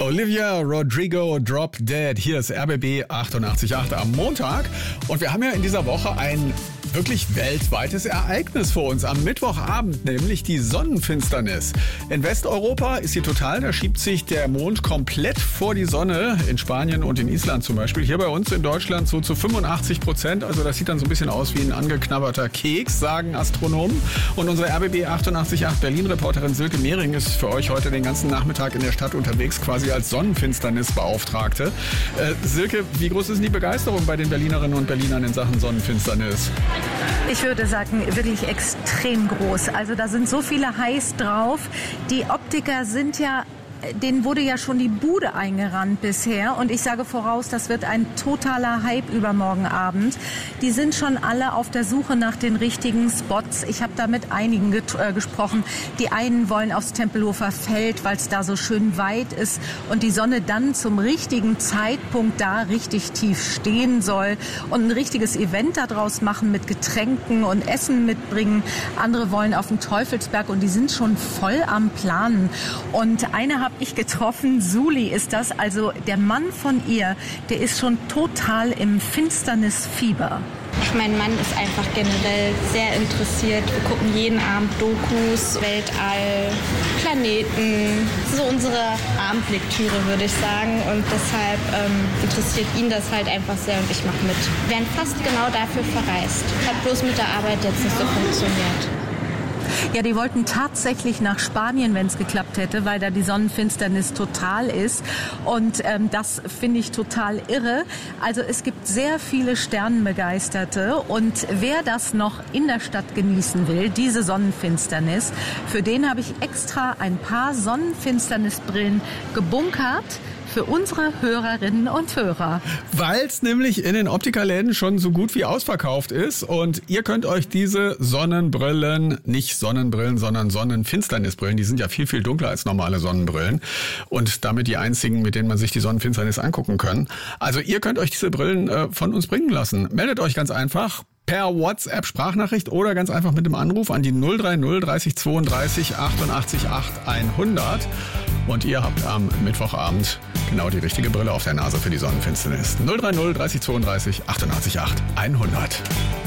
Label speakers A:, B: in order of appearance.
A: Olivia Rodrigo, Drop Dead. Hier ist RBB 88.8 am Montag. Und wir haben ja in dieser Woche ein wirklich weltweites Ereignis vor uns. Am Mittwochabend, nämlich die Sonnenfinsternis. In Westeuropa ist sie total. Da schiebt sich der Mond komplett vor die Sonne. In Spanien und in Island zum Beispiel. Hier bei uns in Deutschland so zu 85%. Also das sieht dann so ein bisschen aus wie ein angeknabberter Keks, sagen Astronomen. Und unsere RBB 88.8 Berlin-Reporterin Silke Mehring ist für euch heute den ganzen Nachmittag in der Stadt unterwegs, quasi als Sonnenfinsternisbeauftragte. Silke, wie groß ist denn die Begeisterung bei den Berlinerinnen und Berlinern in Sachen Sonnenfinsternis?
B: Ich würde sagen, wirklich extrem groß. Also da sind so viele heiß drauf. Die Optiker sind ja... Denen wurde ja schon die Bude eingerannt bisher. Und ich sage voraus, das wird ein totaler Hype übermorgen Abend. Die sind schon alle auf der Suche nach den richtigen Spots. Ich habe da mit einigen gesprochen. Die einen wollen aufs Tempelhofer Feld, weil es da so schön weit ist und die Sonne dann zum richtigen Zeitpunkt da richtig tief stehen soll und ein richtiges Event daraus machen mit Getränken und Essen mitbringen. Andere wollen auf den Teufelsberg und die sind schon voll am Planen. Und eine habe ich getroffen, Suli ist das, also der Mann von ihr, der ist schon total im Finsternisfieber.
C: Mein Mann ist einfach generell sehr interessiert. Wir gucken jeden Abend Dokus, Weltall, Planeten. So unsere Abendlektüre, würde ich sagen. Und deshalb interessiert ihn das halt einfach sehr und ich mache mit. Wir werden fast genau dafür verreist. Hat bloß mit der Arbeit jetzt nicht so funktioniert.
B: Ja, die wollten tatsächlich nach Spanien, wenn es geklappt hätte, weil da die Sonnenfinsternis total ist. Und das finde ich total irre. Also es gibt sehr viele Sternenbegeisterte. Und wer das noch in der Stadt genießen will, diese Sonnenfinsternis, für den habe ich extra ein paar Sonnenfinsternisbrillen gebunkert. Für unsere Hörerinnen und Hörer.
A: Weil es nämlich in den Optikerläden schon so gut wie ausverkauft ist und ihr könnt euch diese Sonnenbrillen, nicht Sonnenbrillen, sondern Sonnenfinsternisbrillen, die sind ja viel, viel dunkler als normale Sonnenbrillen und damit die einzigen, mit denen man sich die Sonnenfinsternis angucken kann. Also ihr könnt euch diese Brillen von uns bringen lassen. Meldet euch ganz einfach per WhatsApp-Sprachnachricht oder ganz einfach mit dem Anruf an die 030 30 32 88 8 100 und ihr habt am Mittwochabend genau die richtige Brille auf der Nase für die Sonnenfinsternis. 030 30 32 88 8 100.